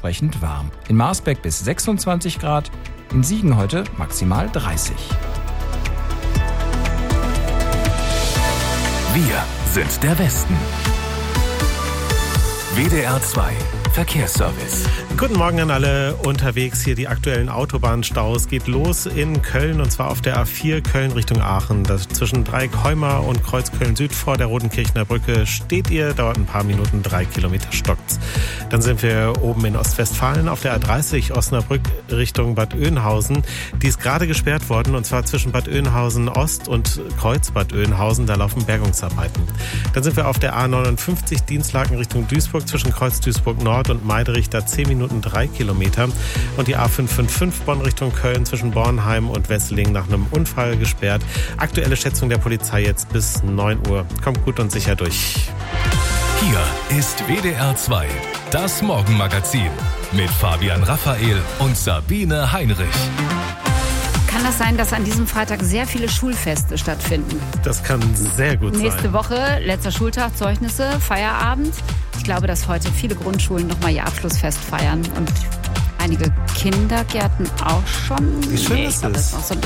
entsprechend warm. In Marsberg bis 26 Grad, in Siegen heute maximal 30. Wir sind der Westen. WDR 2 Verkehrsservice. Guten Morgen an alle unterwegs. Hier die aktuellen Autobahnstaus. Geht los in Köln und zwar auf der A4 Köln Richtung Aachen. Das zwischen Dreieck-Heumar und Kreuz Köln-Süd vor der Rodenkirchener Brücke steht ihr. Dauert ein paar Minuten, 3 Kilometer stockt's. Dann sind wir oben in Ostwestfalen auf der A30 Osnabrück Richtung Bad Oeynhausen. Die ist gerade gesperrt worden und zwar zwischen Bad Oeynhausen Ost und Kreuz Bad Oeynhausen. Da laufen Bergungsarbeiten. Dann sind wir auf der A59 Dienstlaken Richtung Duisburg zwischen Kreuz Duisburg Nord und Meiderich, da 10 Minuten 3 Kilometer. Und die A555 Bonn Richtung Köln zwischen Bornheim und Wesseling nach einem Unfall gesperrt. Aktuelle Schätzung der Polizei jetzt bis 9 Uhr. Kommt gut und sicher durch. Hier ist WDR 2, das Morgenmagazin mit Fabian Raphael und Sabine Heinrich. Kann das sein, dass an diesem Freitag sehr viele Schulfeste stattfinden? Das kann sehr gut sein. Nächste Woche, letzter Schultag, Zeugnisse, Feierabend. Ich glaube, dass heute viele Grundschulen nochmal ihr Abschlussfest feiern und einige Kindergärten auch schon. Wie schön ist das? Noch so